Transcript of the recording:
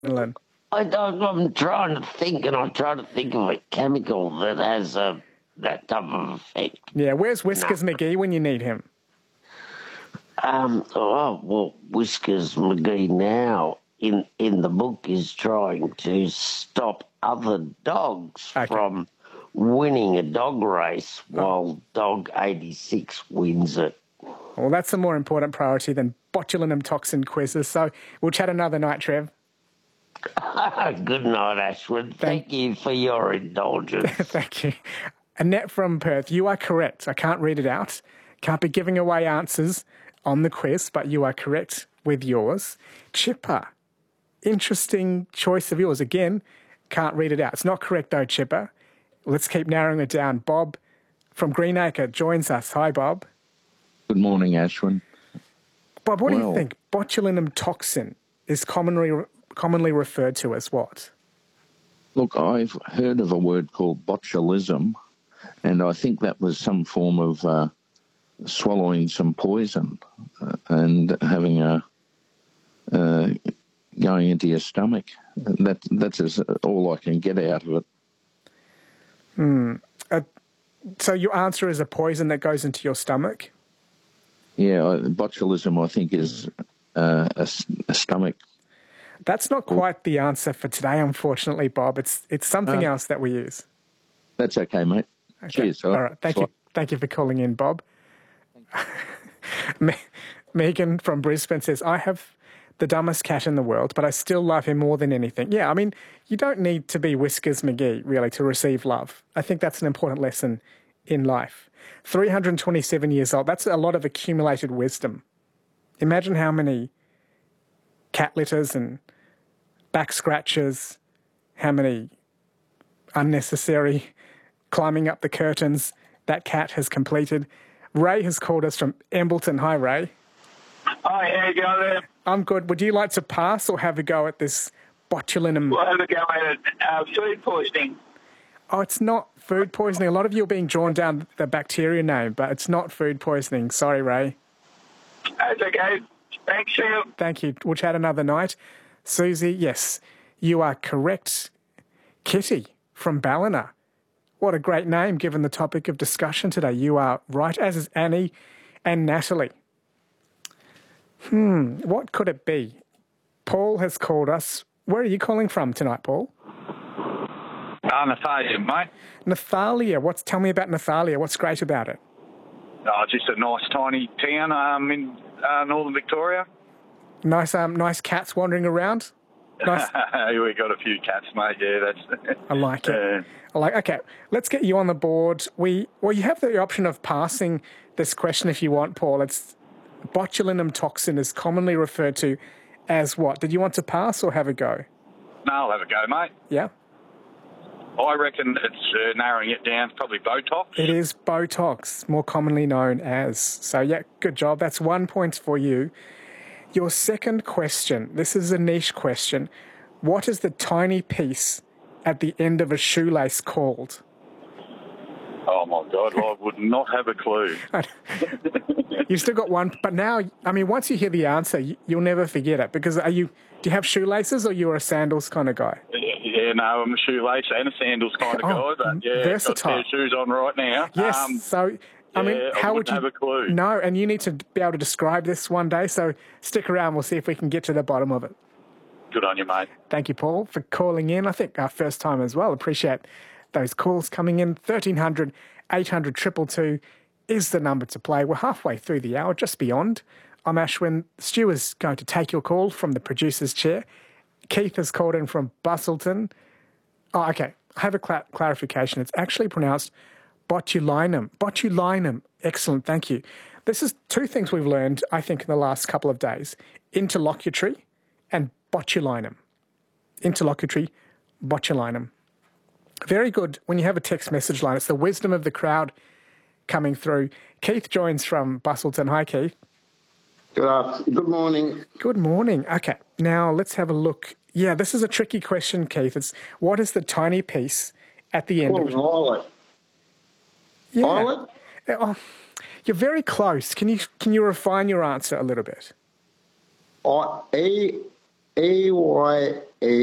adrenaline? I'm trying to think, and I'm trying to think of a chemical that has that type of effect. Yeah, where's Whiskers McGee when you need him? Whiskers McGee now in the book is trying to stop other dogs from winning a dog race while dog 86 wins it. Well, that's a more important priority than botulinum toxin quizzes. So we'll chat another night, Trev. Good night, Ashwin. Thank you for your indulgence. Thank you. Annette from Perth, you are correct. I can't read it out. Can't be giving away answers on the quiz, but you are correct with yours. Chipper, interesting choice of yours. Again, can't read it out. It's not correct though, Chipper. Let's keep narrowing it down. Bob from Greenacre joins us. Hi, Bob. Good morning, Ashwin. Bob, what do you think? Botulinum toxin is commonly referred to as what? Look, I've heard of a word called botulism, and I think that was some form of swallowing some poison and having going into your stomach. That's all I can get out of it. So your answer is a poison that goes into your stomach? Yeah, botulism, I think, is a stomach. That's not quite the answer for today, unfortunately, Bob. It's something else that we use. That's okay, mate. Okay. Cheers. All right. Thank you for calling in, Bob. Megan from Brisbane says, I have the dumbest cat in the world, but I still love him more than anything. Yeah, I mean, you don't need to be Whiskers McGee, really, to receive love. I think that's an important lesson in life. 327 years old, that's a lot of accumulated wisdom. Imagine how many cat litters and back scratches, how many unnecessary climbing up the curtains that cat has completed. Ray has called us from Embleton. Hi, Ray. Hi, how you going there? I'm good. Would you like to pass or have a go at this botulinum? We'll have a go at it. Food poisoning. Oh, it's not food poisoning. A lot of you are being drawn down the bacteria name, but it's not food poisoning. Sorry, Ray. That's okay. Thanks, Sam. Thank you. We'll chat another night. Susie, yes, you are correct. Kitty from Ballina. What a great name given the topic of discussion today. You are right, as is Annie and Natalie. What could it be? Paul has called us. Where are you calling from tonight, Paul? Nathalia, mate. Nathalia. Tell me about Nathalia. What's great about it? Just a nice tiny town in northern Victoria. Nice cats wandering around. Nice. We got a few cats, mate. Yeah, that's. I like it. Okay, let's get you on the board. You have the option of passing this question if you want, Paul. It's botulinum toxin is commonly referred to as what? Did you want to pass or have a go? No, I'll have a go, mate. Yeah. I reckon it's narrowing it down. Probably Botox. It is Botox, more commonly known as. So yeah, good job. That's 1 point for you. Your second question, this is a niche question. What is the tiny piece at the end of a shoelace called? Oh, my God, I would not have a clue. You've still got one, but now, I mean, once you hear the answer, you'll never forget it, because do you have shoelaces or you're a sandals kind of guy? Yeah, no, I'm a shoelace and a sandals kind of guy, but yeah, versatile. got a pair of shoes on right now. Yes, so... I mean, how would you have a clue? No, and you need to be able to describe this one day, so stick around. We'll see if we can get to the bottom of it. Good on you, mate. Thank you, Paul, for calling in. I think our first time as well. Appreciate those calls coming in. 1300 800 222 is the number to play. We're halfway through the hour, just beyond. I'm Ashwin. Stu is going to take your call from the producer's chair. Keith has called in from Busselton. Oh, okay. I have a clarification. It's actually pronounced botulinum. Botulinum. Excellent. Thank you. This is two things we've learned, I think, in the last couple of days. Interlocutory and botulinum. Interlocutory, botulinum. Very good when you have a text message line. It's the wisdom of the crowd coming through. Keith joins from Busselton. Hi, Keith. Good morning. Good morning. Okay, now let's have a look. Yeah, this is a tricky question, Keith. It's what is the tiny piece at the end? Violet. Yeah. Violet? Oh, you're very close. Can you refine your answer a little bit? AYA